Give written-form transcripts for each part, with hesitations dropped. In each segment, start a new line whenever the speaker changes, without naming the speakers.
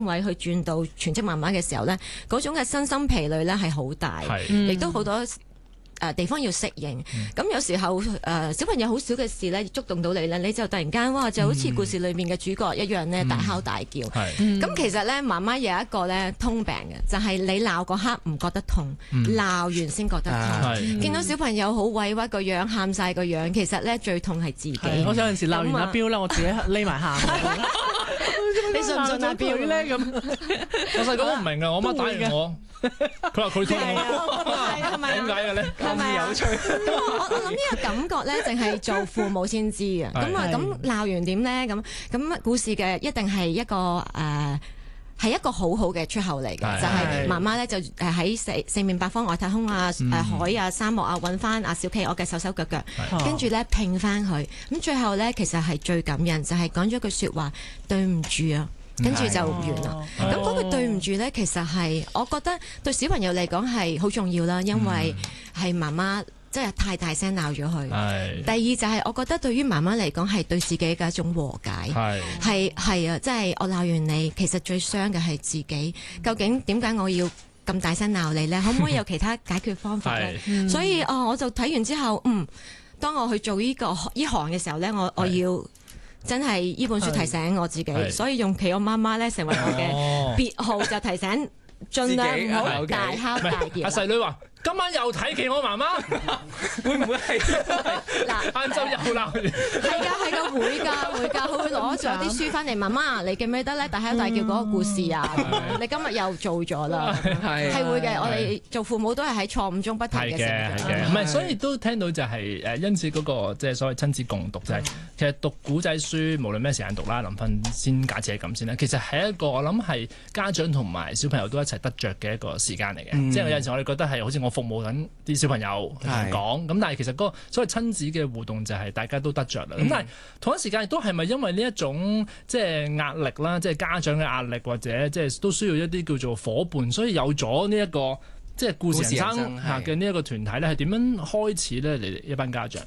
位去轉到全職媽媽嘅時候咧，嗰種嘅身心疲累咧係好大，亦都好多地方要適應。咁有時候小朋友好少嘅事咧觸動到你咧，你就突然間哇就好似故事裏面嘅主角一樣咧大喊大叫。咁其實咧媽媽有一個咧通病嘅，就係你鬧嗰刻唔覺得痛，鬧完先覺得痛。見到小朋友好委屈個樣，喊晒個樣，其實咧最痛係自己。
我有陣時鬧完阿彪咧，我自己匿埋喊。
你信唔信阿彪咧？咁
我細個都唔明㗎，我媽打完我，佢話佢痛我，點解嘅咧？
係咪有趣？我諗呢個感覺咧，淨係做父母先知嘅。咁鬧完點咧？咁故事嘅一定係一個係一個好好嘅出口嚟嘅，就係媽媽咧就喺四面八方外太空啊、海啊、沙漠啊揾翻阿小企鵝嘅手手腳腳，跟住咧拼翻佢。咁最後咧其實係最感人，就係講咗句説話對唔住啊，跟住就完啦。咁嗰句對唔住咧，其實係我覺得對小朋友嚟講係好重要啦，因為係媽媽。即係太大聲鬧咗佢。第二就係我覺得對於媽媽嚟講係對自己嘅一種和解。係啊，即係我鬧完你，其實最傷嘅係自己。究竟點解我要咁大聲鬧你呢？可唔可以有其他解決方法呢？所以我就睇完之後，當我去做呢行嘅時候呢，我要真係呢本書提醒我自己，所以用企鵝媽媽呢成為我嘅別號，就提醒盡量唔好大敲大叫。
阿細女話。今晚又睇企鵝媽媽，會唔會係嗱晏晝又鬧？
係㗎，會㗎，佢會攞咗啲書翻嚟。媽媽，你記唔記得咧？大敲大叫嗰個故事啊？你今日又做咗啦，係會嘅。我哋做父母都係喺錯誤中不停嘅成長。
係嘅，唔係，所以都聽到就係因此嗰個即係所謂親子共讀，就係其實讀古仔書，無論咩時間讀啦，臨瞓先假設係咁先啦。其實係一個我諗係家長同埋小朋友都一齊得着嘅一個時間嚟嘅。即係有陣時我哋覺得係好似我服務緊啲小朋友同講，咁但係其實嗰個所謂親子嘅互動就係大家都得着啦。咁但係同一時間亦都係咪因為呢一種即係壓力啦，即係家長嘅壓力或者即係都需要一啲叫做夥伴，所以有咗呢一個即係故事人生嘅呢一個團體咧，係點樣開始咧？嚟一班家長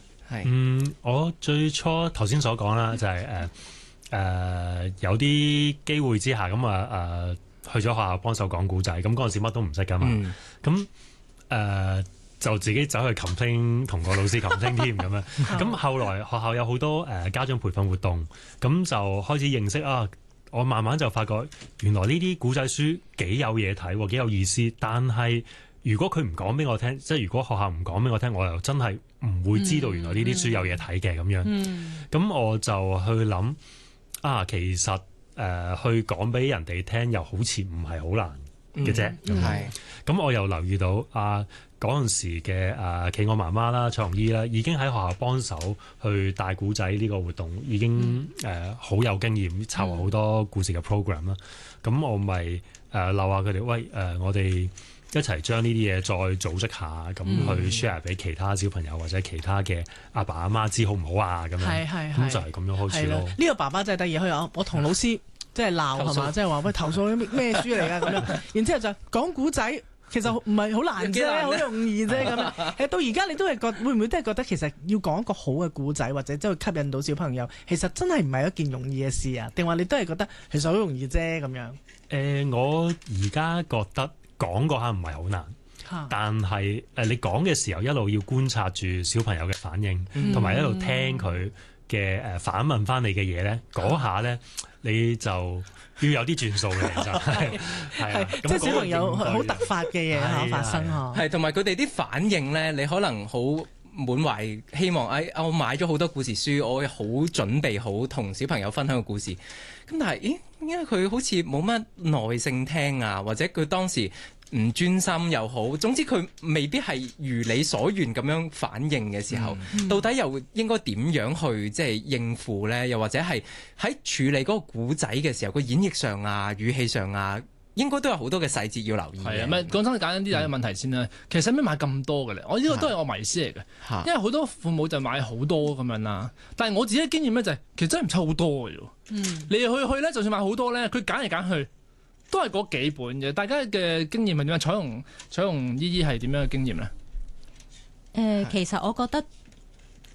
Desmond
我最初頭先所講啦，就係有啲機會之下咁去咗學校幫手講古仔，咁嗰陣時乜都唔識噶嘛，咁就自己走去 complain 同個老師 complain 添咁樣。咁後來學校有好多家長培訓活動，咁就開始認識啊。我慢慢就發覺原來呢啲古仔書幾有嘢睇，幾有意思。但係如果佢唔講俾我聽，即係如果學校唔講俾我聽，我又真係唔會知道原來呢啲書有嘢睇嘅咁樣。咁我就去諗其實去講俾人哋聽，又好似唔係好難嘅啫。咁我又留意到嗰陣時嘅企鵝媽媽啦、蔡紅姨啦，已經喺學校幫手去帶古仔呢個活動，已經好有經驗，籌劃好多故事嘅 program 啦。咁我咪鬧下佢哋，喂我哋一齊將呢啲嘢再組織下，咁去 share 俾其他小朋友或者其他嘅阿爸阿媽知好唔好啊？咁樣咁就係咁樣開始咯。
呢個爸爸真係得意，我同老師即係鬧係嘛，即係話喂投訴咩書嚟㗎咁樣，然之後就講古仔。其實唔係好難啫，好容易啫咁樣。到而家你都係會唔會都係覺得其實要講一個好嘅故仔，或者即係吸引到小朋友，其實真係唔係一件容易嘅事啊？定話你都係覺得其實好容易啫咁樣？
我而家覺得講嗰下唔係好難，但係你講嘅時候一路要觀察住小朋友嘅反應，同埋一路聽佢嘅反問翻你嘅嘢咧，嗰下咧你就要有啲轉數嘅，其實係
即係小朋友好突發嘅嘢發生
係同埋佢哋啲反應咧，你可能好滿懷希望，我買咗好多故事書，我好準備好同小朋友分享個故事，咁但係因為佢好似冇乜耐性聽啊，或者佢當時唔專心又好，總之佢未必係如你所願咁樣反應嘅時候，到底又應該點樣去即係應付呢？又或者係喺處理嗰個古仔嘅時候，個演繹上啊、語氣上啊，應該都有好多嘅細節要留意。
係啊，咪講真簡單啲第一個問題先啦。其實使咩買咁多嘅咧？我呢個都係我迷思嚟嘅，因為好多父母就買好多咁樣啦。但係我自己嘅經驗咧就係，其實真係唔差好多嘅啫。你去咧，就算買好多咧，佢揀嚟揀去，都係嗰幾本嘅，大家嘅經驗係點樣？彩虹姨姨係點樣嘅經驗咧？
其實我覺得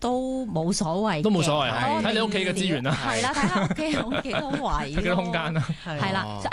都冇所謂嘅，
都冇所謂，
睇
睇你屋企嘅資源啦。
係啦，睇下屋企有幾多位，
睇幾多空間啦。
係啦，